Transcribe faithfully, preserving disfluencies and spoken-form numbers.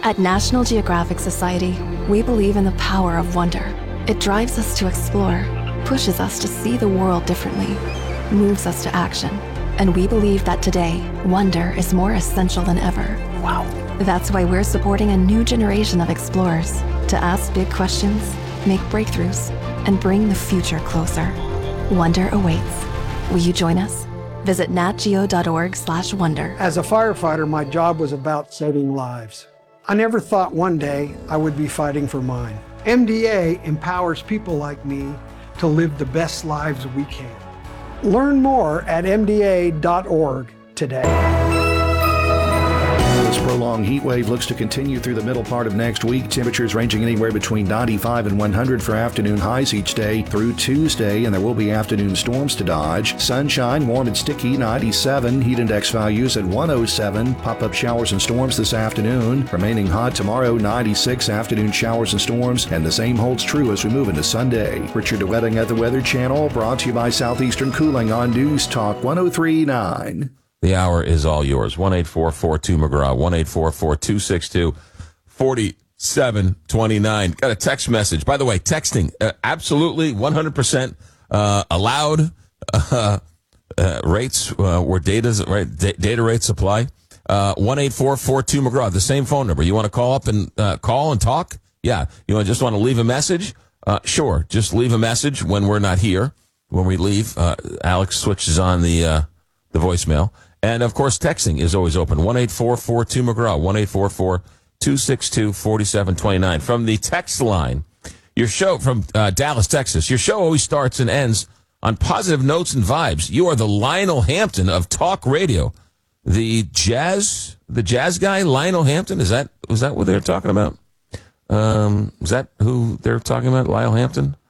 At National Geographic Society, we believe in the power of wonder. It drives us to explore, pushes us to see the world differently, moves us to action. And we believe that today, wonder is more essential than ever. Wow. That's why we're supporting a new generation of explorers to ask big questions, make breakthroughs, and bring the future closer. Wonder awaits. Will you join us? Visit natgeo.org slash wonder. As a firefighter, my job was about saving lives. I never thought one day I would be fighting for mine. M D A empowers people like me to live the best lives we can. Learn more at M D A dot org today. This prolonged heat wave looks to continue through the middle part of next week. Temperatures ranging anywhere between ninety-five and one hundred for afternoon highs each day through Tuesday, and there will be afternoon storms to dodge. Sunshine, warm and sticky, ninety-seven. Heat index values at one oh seven. Pop-up showers and storms this afternoon. Remaining hot tomorrow, ninety-six. Afternoon showers and storms, and the same holds true as we move into Sunday. Richard DeWetting at the Weather Channel, brought to you by Southeastern Cooling on News Talk one oh three point nine. The hour is all yours. one eight four four two McGraw, one eight four four two six two four seven two nine. Got a text message. By the way, texting, uh, absolutely one hundred percent uh, allowed uh, uh, rates uh, where data's, right, d- data rates apply. Uh, one eight four four two McGraw, the same phone number. You want to call up and uh, call and talk? Yeah. You want just want to leave a message? Uh, sure. Just leave a message when we're not here. When we leave, uh, Alex switches on the uh, the voicemail. And, of course, texting is always open. one eight four four two McGraw, one eight four four two six two four seven two nine. From the text line, your show from uh, Dallas, Texas, your show always starts and ends on positive notes and vibes. You are the Lionel Hampton of talk radio. The jazz, the jazz guy, Lionel Hampton, is that, was that what they're talking about? Um, is that who they're talking about, Lionel Hampton?